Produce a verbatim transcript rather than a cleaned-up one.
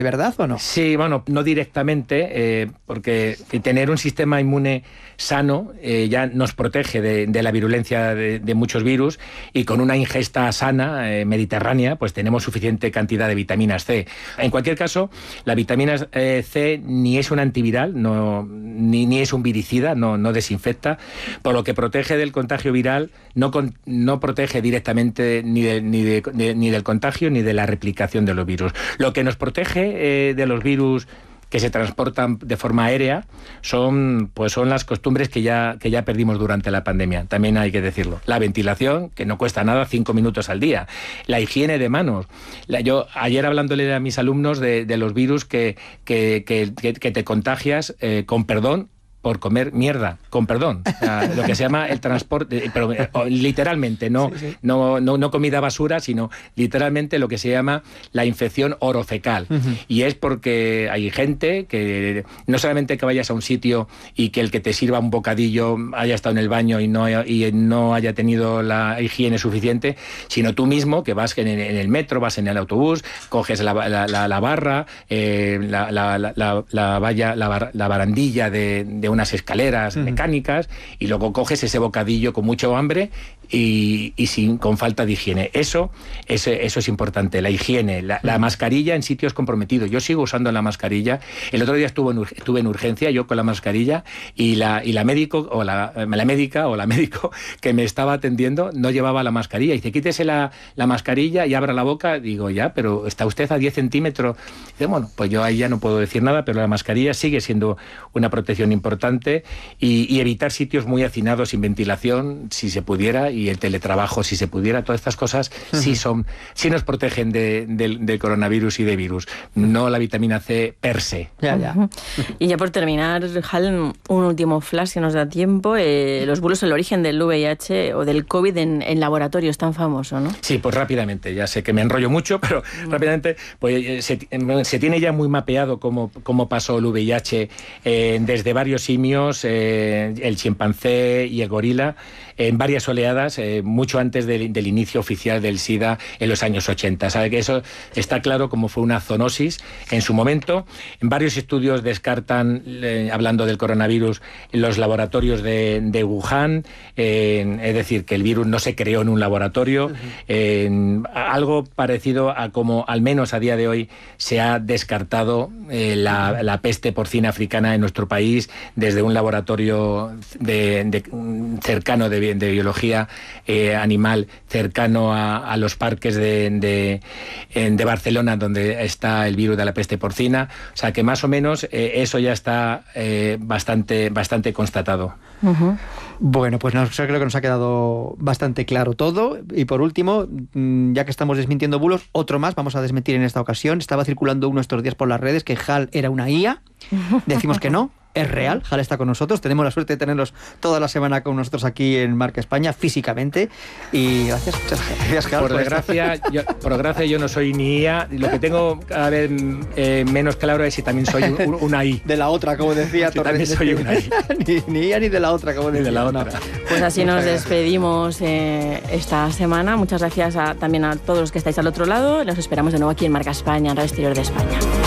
¿verdad o no? Sí, bueno, no directamente, eh, porque tener un sistema inmune sano eh, ya nos protege de, de la virulencia de, de muchos virus, y con una ingesta sana, eh, mediterránea, pues tenemos suficiente cantidad de vitaminas C. En cualquier caso, la vitamina eh, C ni es un antiviral, no, ni, ni es un viricida, no, no desinfecta, por lo que protege del contagio viral, no, con, no protege directamente ni, de, ni, de, de, ni del contagio ni de la replicación de los virus. Lo que nos protege eh, de los virus que se transportan de forma aérea son, pues son las costumbres que ya, que ya perdimos durante la pandemia, también hay que decirlo. La ventilación, que no cuesta nada, cinco minutos al día. La higiene de manos. La, yo ayer hablándole a mis alumnos de, de los virus que, que, que, que, que te contagias, eh, con perdón, por comer mierda, con perdón, o sea, lo que se llama el transporte, pero literalmente, no, sí, sí. No, no, no comida basura, sino literalmente lo que se llama la infección orofecal. Uh-huh. Y es porque hay gente que no solamente que vayas a un sitio y que el que te sirva un bocadillo haya estado en el baño y no, y no haya tenido la higiene suficiente, sino tú mismo que vas en, en el metro, vas en el autobús, coges la, la, la, la barra, eh, la, la, la, la, la valla, la, bar, la barandilla de, de unas escaleras uh-huh. mecánicas, y luego coges ese bocadillo con mucho hambre y, y sin, con falta de higiene. Eso, eso, eso es importante, la higiene, la, uh-huh. la mascarilla en sitios comprometidos. Yo sigo usando la mascarilla. El otro día estuve en, estuve en urgencia, yo con la mascarilla, y la, y la médico, o la, la médica, o la médico que me estaba atendiendo no llevaba la mascarilla. Y dice, quítese la, la mascarilla y abra la boca. Digo, ya, pero está usted a diez centímetros. Dice, bueno, pues yo ahí ya no puedo decir nada, pero la mascarilla sigue siendo una protección importante. Y, y evitar sitios muy hacinados sin ventilación, si se pudiera, y el teletrabajo, si se pudiera. Todas estas cosas uh-huh. sí son, sí nos protegen de, de, del coronavirus y de virus, no la vitamina C per se. Ya, ya. Uh-huh. Y ya por terminar, Hal, un último flash, si nos da tiempo. Eh, los bulos, el origen del V I H o del COVID en, en laboratorio es tan famoso, ¿no? Sí, pues rápidamente, ya sé que me enrollo mucho, pero uh-huh. rápidamente, pues se, se tiene ya muy mapeado cómo, cómo pasó el V I H eh, desde varios simios, eh, el chimpancé y el gorila, en varias oleadas, eh, mucho antes del, del inicio oficial del SIDA en los años ochenta. Sabe que eso está claro como fue una zoonosis en su momento. En varios estudios descartan, eh, hablando del coronavirus, los laboratorios de, de Wuhan, eh, es decir, que el virus no se creó en un laboratorio. Uh-huh. eh, algo parecido a como, al menos a día de hoy, se ha descartado eh, la, la peste porcina africana en nuestro país desde un laboratorio de, de, cercano de, de biología eh, animal, cercano a, a los parques de, de, de Barcelona, donde está el virus de la peste porcina. O sea que más o menos eh, eso ya está eh, bastante, bastante constatado. Uh-huh. Bueno, pues nos, creo que nos ha quedado bastante claro todo. Y por último, ya que estamos desmintiendo bulos, otro más vamos a desmentir en esta ocasión. Estaba circulando uno estos días por las redes que Hal era una I A. Decimos que no. Es real, Hal está con nosotros, tenemos la suerte de tenerlos toda la semana con nosotros aquí en Marca España, físicamente, y gracias, muchas gracias, Hal. Por, por desgracia, yo, por desgracia yo no soy ni I A, lo que tengo cada vez eh, menos claro es si también soy un, una I. De la otra, como decía si Torres. También soy una I. ni, ni I A ni de la otra, como decía. Ni de la otra. No. Pues así nos despedimos eh, esta semana. Muchas gracias a, también a todos los que estáis al otro lado. Los esperamos de nuevo aquí en Marca España, en Radio Exterior de España.